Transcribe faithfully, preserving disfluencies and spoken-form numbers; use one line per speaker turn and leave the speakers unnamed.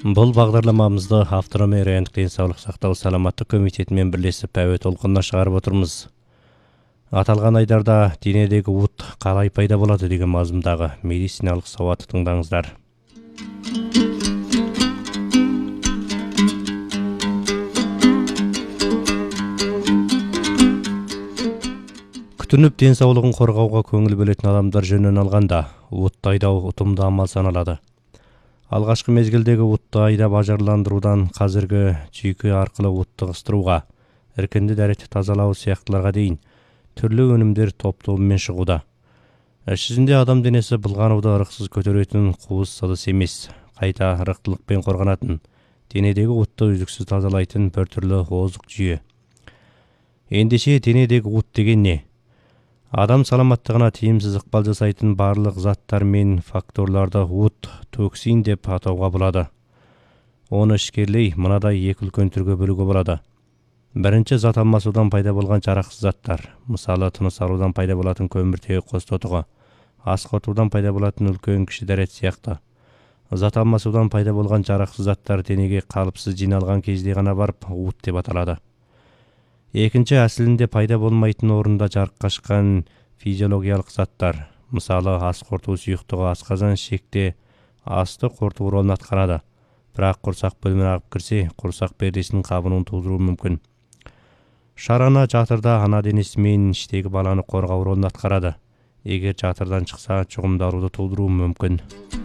Бұл бағдарламамызды Автономия райондық денсаулық сақтау саламаттық комитетімен бірлесіп әуе толқынына шығарып отырмыз. Аталған айдарда денедегі от қалай пайда болады деген мазмұндағы медициналық сауатты тыңдаңыздар. Күтініп денсаулығын қорғауға көңіл бөлетін адамдар жөнінен алғанда, отты айдау ұтымды амал саналады. Алғашқы мезгілдегі отты айдап ажарландырудан қазіргі жүйке арқылы отты ығыстыруға, іркінді дәретті тазалау сияқтыларға дейін түрлі өнімдер топ-тобымен шығуда. Іс жүзінде адам денесі былғануды ырықсыз көтеретін қуыс ыдыс емес, қайта ырықтылықпен қорғанатын, денедегі отты үздіксіз тазалайтын бір түрлі озық жүйе. Ендеше денедегі от деген не? Адам саламаттығына тиімсіз ықпал жасайтын барлық заттар мен факторларды от, токсин деп атауға болады. Оны ішкерлей мынадай екі үлкен түрге бөлуге болады. Бірінші, зат алмасудан пайда болған жарақсыз заттар, мысалы тыныс алудан пайда болатын көміртегі қос тотығы, ас қорытудан пайда болатын үлкен кіші дәрет сияқты. Зат алмасудан пайда болған жарақсыз заттар денеге қалыпсыз жиналған кезде ғана барып от деп аталады. Екінші, әсілінде пайда болмайтын орында жарыққа шыққан физиологиялық заттар, мысалы ас қорыту сұйықтығы асқазан ішекте асты қорыту рөлін атқарады, бірақ құрсақ бөліміне ағып кірсе, құрсақ пердесінің қабынуын тудыруы мүмкін. Шарана жатырда ана денесі мен іштегі баланы қорғау рөлін атқарады. Егер жатырдан шықса, жұғымдаруды тудыруы мүмкін.